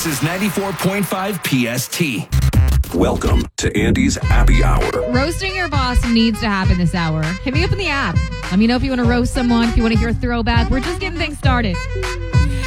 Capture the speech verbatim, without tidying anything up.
This is ninety-four point five P S T. Welcome to Andy's Happy Hour. Roasting your boss needs to happen this hour. Hit me up in the app. Let me know if you want to roast someone, if you want to hear a throwback. We're just getting things started.